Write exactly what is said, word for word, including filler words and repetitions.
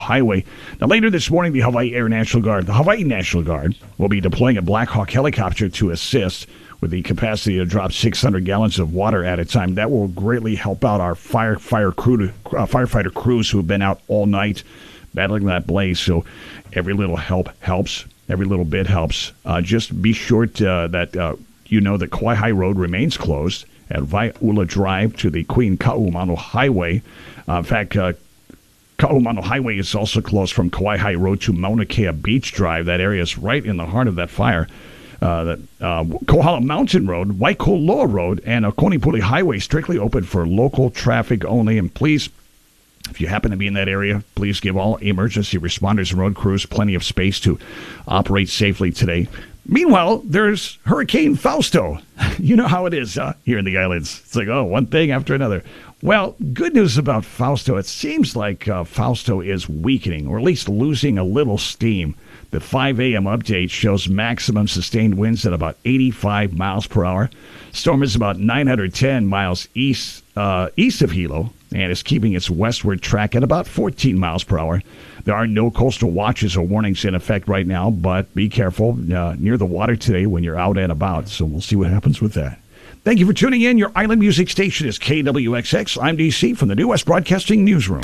Highway. Now, later this morning, the Hawaii Air National Guard, the Hawaii National Guard, will be deploying a Black Hawk helicopter to assist with the capacity to drop six hundred gallons of water at a time. That will greatly help out our fire, fire crew, uh, firefighter crews who have been out all night battling that blaze. So every little help helps. Every little bit helps. Uh, just be sure to, uh, that uh, you know that Kauai High Road remains closed at Waiula Drive to the Queen Ka'aumano Highway. Uh, in fact, uh, Ka'aumano Highway is also closed from Kauai High Road to Mauna Kea Beach Drive. That area is right in the heart of that fire. Uh, that uh, Kohala Mountain Road, Waikoloa Road, and Okonipuli Highway strictly open for local traffic only. And please, if you happen to be in that area, please give all emergency responders and road crews plenty of space to operate safely today. Meanwhile, there's Hurricane Fausto. You know how it is uh, here in the islands. It's like, oh, one thing after another. Well, good news about Fausto. It seems like uh, Fausto is weakening, or at least losing a little steam. The five a.m. update shows maximum sustained winds at about eighty-five miles per hour. Storm is about nine hundred ten miles east uh, east of Hilo and is keeping its westward track at about fourteen miles per hour. There are no coastal watches or warnings in effect right now, but be careful uh, near the water today when you're out and about. So we'll see what happens with that. Thank you for tuning in. Your island music station is K W X X. I'm D C from the New West Broadcasting Newsroom.